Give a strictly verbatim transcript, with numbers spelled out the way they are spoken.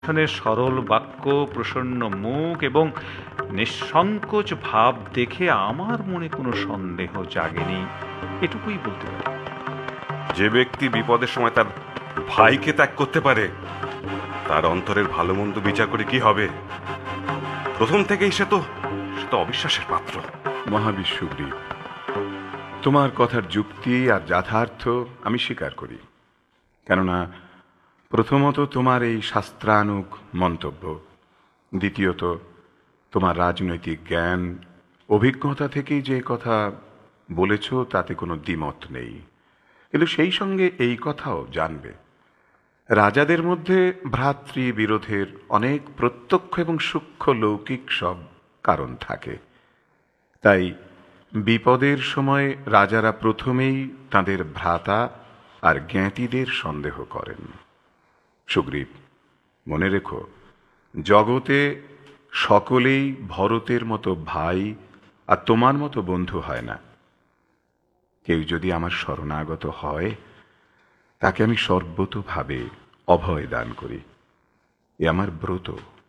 সরল বাক্য, প্রসন্ন মুখ এবং নিঃসংকোচ ভাব দেখে আমার মনে কোনো সন্দেহ জাগেনি, এটুকুই বলতে পারি। যে ব্যক্তি বিপদের সময় তার ভাইকে ত্যাগ করতে পারে, তার অন্তরের ভালো মন্দ বিচার করে কি হবে? প্রথম থেকেই সে তো সে তো অবিশ্বাসের পাত্র। মহাবীর সুগ্রীব, তোমার কথার যুক্তি আর যথার্থ আমি স্বীকার করি। কেননা প্রথমত তোমার এই শাস্ত্রানুগ মন্তব্য, দ্বিতীয়ত তোমার রাজনৈতিক জ্ঞান, অভিজ্ঞতা থেকেই যে কথা বলেছ তাতে কোনো দ্বিমত নেই। কিন্তু সেই সঙ্গে এই কথাও জানবে, রাজাদের মধ্যে ভ্রাতৃ বিরোধের অনেক প্রত্যক্ষ এবং সূক্ষ্ম লৌকিক সব কারণ থাকে। তাই বিপদের সময় রাজারা প্রথমেই তাদের ভ্রাতা আর জ্ঞাতিদের সন্দেহ করেন। সুগ্রীব, মনে রেখো, জগতে সকলেই ভরতের মতো ভাই আর তোমার মতো বন্ধু হয় না। কেউ যদি আমার শরণাগত হয়, তাকে আমি সর্বতোভাবে অভয় দান করি। এ আমার ব্রত।